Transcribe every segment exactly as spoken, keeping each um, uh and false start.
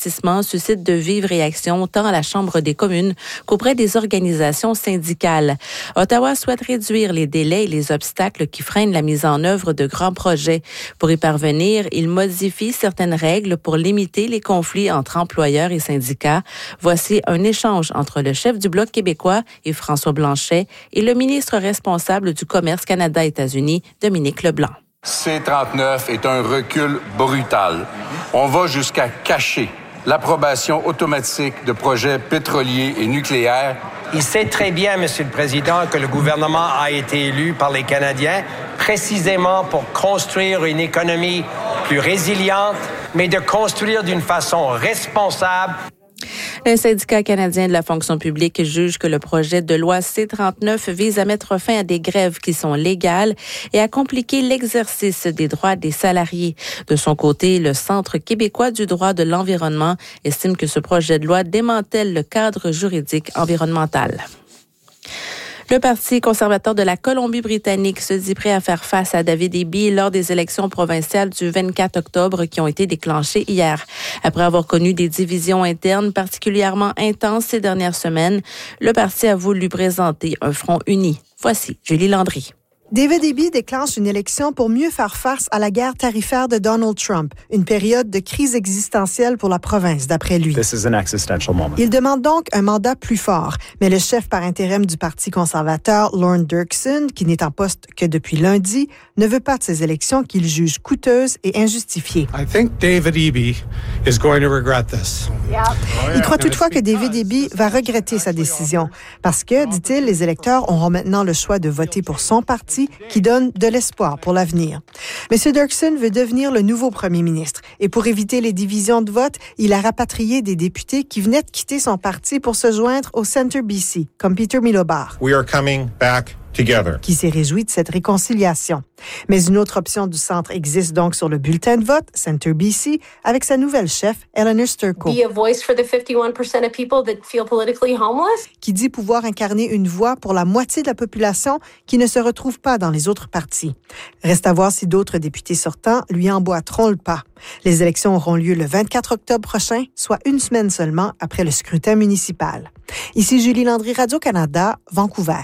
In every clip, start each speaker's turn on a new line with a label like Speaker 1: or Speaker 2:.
Speaker 1: d'investissement suscite de vives réactions tant à la Chambre des communes qu'auprès des organisations syndicales. Ottawa souhaite réduire les délais et les obstacles qui freinent la mise en œuvre de grands projets. Pour y parvenir, il modifie certaines règles pour limiter les conflits entre employeurs et syndicats. Voici un échange entre le chef du Bloc québécois et François Blanchet et le ministre responsable du Commerce Canada-États-Unis, Dominique Leblanc.
Speaker 2: C trente-neuf est un recul brutal. On va jusqu'à cacher l'approbation automatique de projets pétroliers et nucléaires.
Speaker 3: Il sait très bien, Monsieur le Président, que le gouvernement a été élu par les Canadiens précisément pour construire une économie plus résiliente, mais de construire d'une façon responsable.
Speaker 1: Le syndicat canadien de la fonction publique juge que le projet de loi C trente-neuf vise à mettre fin à des grèves qui sont légales et à compliquer l'exercice des droits des salariés. De son côté, le Centre québécois du droit de l'environnement estime que ce projet de loi démantèle le cadre juridique environnemental. Le Parti conservateur de la Colombie-Britannique se dit prêt à faire face à David Eby lors des élections provinciales du vingt-quatre octobre qui ont été déclenchées hier. Après avoir connu des divisions internes particulièrement intenses ces dernières semaines, le parti a voulu présenter un front uni. Voici Julie Landry.
Speaker 4: David Eby déclenche une élection pour mieux faire face à la guerre tarifaire de Donald Trump, une période de crise existentielle pour la province, d'après lui.
Speaker 5: This is an existential moment.
Speaker 4: Il demande donc un mandat plus fort, mais le chef par intérim du Parti conservateur, Lorne Dirksen, qui n'est en poste que depuis lundi, ne veut pas de ces élections qu'il juge coûteuses et injustifiées.
Speaker 6: I think David Eby is going to regret this.
Speaker 4: Il croit toutefois que David Eby va regretter sa décision, parce que, dit-il, les électeurs auront maintenant le choix de voter pour son parti, qui donne de l'espoir pour l'avenir. M. Dirksen veut devenir le nouveau premier ministre et pour éviter les divisions de vote, il a rapatrié des députés qui venaient de quitter son parti pour se joindre au Centre B C, comme Peter Milobar.
Speaker 6: We are coming back together.
Speaker 4: Qui s'est réjoui de cette réconciliation. Mais une autre option du centre existe donc sur le bulletin de vote, Centre B C, avec sa nouvelle chef, Eleanor Sturko.
Speaker 7: Be a voice for the fifty-one percent of people that feel politically homeless.
Speaker 4: Qui dit pouvoir incarner une voix pour la moitié de la population qui ne se retrouve pas dans les autres partis. Reste à voir si d'autres députés sortants lui emboîteront le pas. Les élections auront lieu le vingt-quatre octobre prochain, soit une semaine seulement après le scrutin municipal. Ici Julie Landry, Radio-Canada, Vancouver.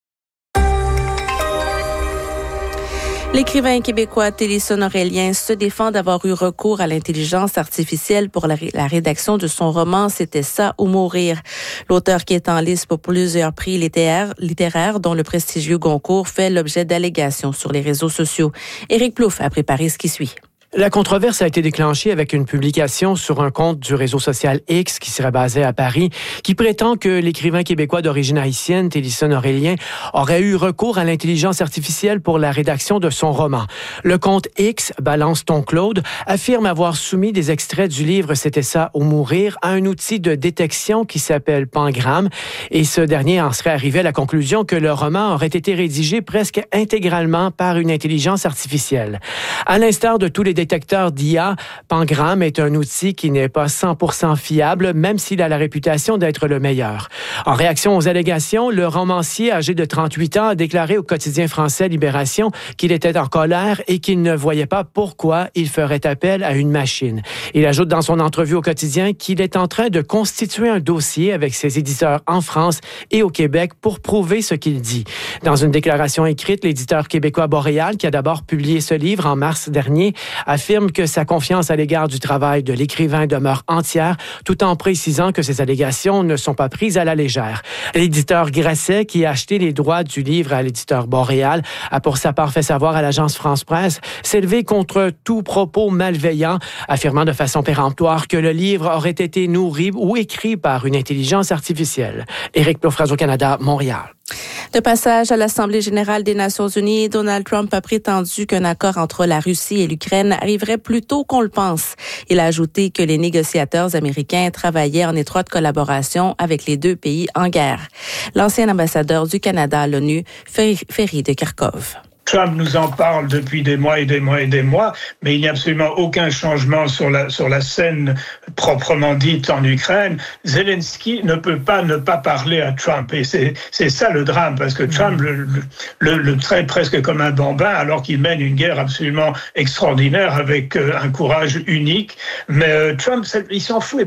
Speaker 1: L'écrivain québécois Télisson Aurélien se défend d'avoir eu recours à l'intelligence artificielle pour la, ré- la rédaction de son roman « C'était ça ou mourir ». L'auteur qui est en lice pour plusieurs prix littéraires, littéraires dont le prestigieux Goncourt, fait l'objet d'allégations sur les réseaux sociaux. Éric Plouffe a préparé ce qui suit.
Speaker 8: La controverse a été déclenchée avec une publication sur un compte du réseau social X qui serait basé à Paris, qui prétend que l'écrivain québécois d'origine haïtienne, Télisson Aurélien, aurait eu recours à l'intelligence artificielle pour la rédaction de son roman. Le compte X, Balance ton Claude, affirme avoir soumis des extraits du livre C'était ça ou mourir à un outil de détection qui s'appelle Pangram, et ce dernier en serait arrivé à la conclusion que le roman aurait été rédigé presque intégralement par une intelligence artificielle. À l'instar de tous les détecteur d'I A, Pangram est un outil qui n'est pas cent pour cent fiable, même s'il a la réputation d'être le meilleur. En réaction aux allégations, le romancier âgé de trente-huit ans a déclaré au quotidien français Libération qu'il était en colère et qu'il ne voyait pas pourquoi il ferait appel à une machine. Il ajoute dans son entrevue au quotidien qu'il est en train de constituer un dossier avec ses éditeurs en France et au Québec pour prouver ce qu'il dit. Dans une déclaration écrite, l'éditeur québécois Boréal, qui a d'abord publié ce livre en mars dernier, affirme que sa confiance à l'égard du travail de l'écrivain demeure entière, tout en précisant que ces allégations ne sont pas prises à la légère. L'éditeur Grasset, qui a acheté les droits du livre à l'éditeur Boréal, a pour sa part fait savoir à l'agence France-Presse s'élever contre tout propos malveillant, affirmant de façon péremptoire que le livre aurait été nourri ou écrit par une intelligence artificielle. Éric Plouffe, Radio-Canada, Montréal.
Speaker 1: De passage à l'Assemblée générale des Nations unies, Donald Trump a prétendu qu'un accord entre la Russie et l'Ukraine arriverait plus tôt qu'on le pense. Il a ajouté que les négociateurs américains travaillaient en étroite collaboration avec les deux pays en guerre. L'ancien ambassadeur du Canada à l'ONU, Ferry de Kharkov.
Speaker 9: Trump nous en parle depuis des mois et des mois et des mois, mais il n'y a absolument aucun changement sur la, sur la scène proprement dite en Ukraine. Zelensky ne peut pas ne pas parler à Trump. Et c'est, c'est ça le drame, parce que Trump le, le, le traite presque comme un bambin, alors qu'il mène une guerre absolument extraordinaire avec un courage unique. Mais Trump, il s'en fout.